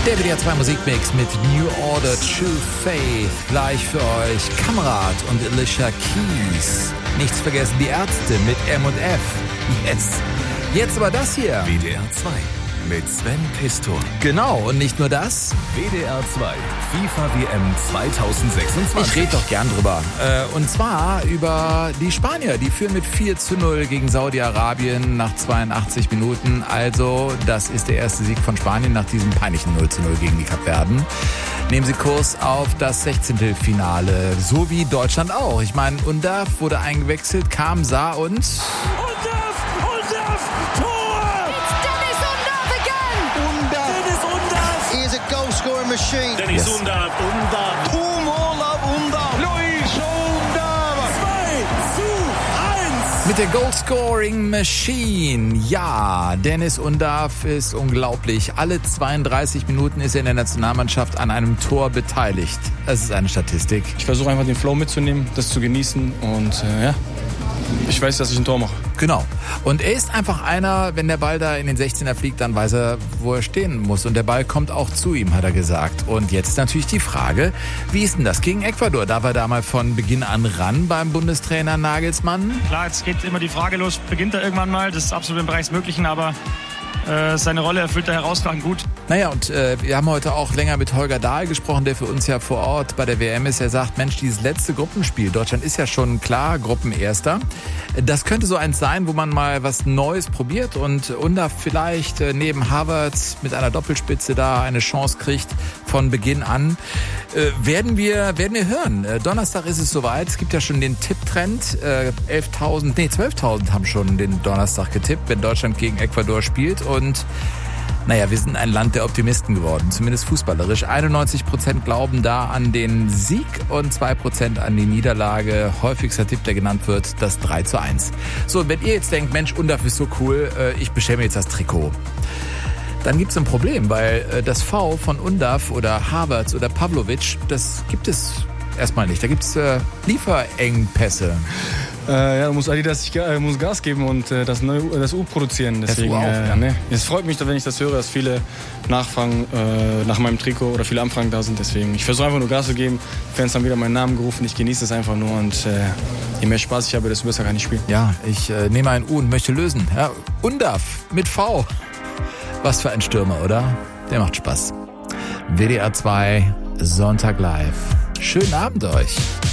Der WDR 2 Musikmix mit New Order, True Faith. Gleich für euch Kamerad und Alicia Keys. Nichts vergessen, die Ärzte mit M&F. Yes. Jetzt aber das hier. WDR 2 mit Sven Pistor. Genau, und nicht nur das. WDR 2 FIFA WM 2026. Ich rede doch gern drüber. Und zwar über die Spanier. Die führen mit 4:0 gegen Saudi-Arabien nach 82 Minuten. Also, das ist der erste Sieg von Spanien nach diesem peinlichen 0:0 gegen die Kapverden. Nehmen sie Kurs auf das 16. Finale. So wie Deutschland auch. Ich meine, Undav wurde eingewechselt, kam, sah und... Undav! Tor! Dennis Yes. Undav. Luis Undav. 2:1. Mit der Goal-Scoring Machine. Ja, Dennis Undav ist unglaublich. Alle 32 Minuten ist er in der Nationalmannschaft an einem Tor beteiligt. Das ist eine Statistik. Ich versuche einfach den Flow mitzunehmen, das zu genießen und ich weiß, dass ich ein Tor mache. Genau. Und er ist einfach einer, wenn der Ball da in den 16er fliegt, dann weiß er, wo er stehen muss. Und der Ball kommt auch zu ihm, hat er gesagt. Und jetzt ist natürlich die Frage, wie ist denn das gegen Ecuador? Darf er da mal von Beginn an ran beim Bundestrainer Nagelsmann? Klar, jetzt geht immer die Frage los, beginnt er irgendwann mal? Das ist absolut im Bereich des Möglichen, aber seine Rolle erfüllt er herausragend gut. Naja, und wir haben heute auch länger mit Holger Dahl gesprochen, der für uns ja vor Ort bei der WM ist. Er sagt, Mensch, dieses letzte Gruppenspiel, Deutschland ist ja schon klar Gruppenerster. Das könnte so eins sein, wo man mal was Neues probiert und Undav vielleicht neben Havertz mit einer Doppelspitze da eine Chance kriegt von Beginn an. Werden wir hören. Donnerstag ist es soweit. Es gibt ja schon den Tipptrend. 12.000 haben schon den Donnerstag getippt, wenn Deutschland gegen Ecuador spielt. Und naja, wir sind ein Land der Optimisten geworden, zumindest fußballerisch. 91% glauben da an den Sieg und 2% an die Niederlage. Häufigster Tipp, der genannt wird, das 3:1. So, wenn ihr jetzt denkt, Mensch, Undav ist so cool, ich bestelle mir jetzt das Trikot. Dann gibt es ein Problem, weil das V von Undav oder Havertz oder Pavlovic, das gibt es erstmal nicht. Da gibt es Lieferengpässe. Ja, muss Adidas muss Gas geben und das U produzieren. Deswegen, das U auch, ja. Es freut mich, wenn ich das höre, dass viele nachfragen nach meinem Trikot oder viele Anfragen da sind. Deswegen, ich versuche einfach nur Gas zu geben. Fans haben wieder meinen Namen gerufen. Ich genieße es einfach nur und je mehr Spaß ich habe, desto besser kann ich spielen. Ja, ich nehme ein U und möchte lösen. Ja, Undav mit V. Was für ein Stürmer, oder? Der macht Spaß. WDR 2, Sonntag live. Schönen Abend euch.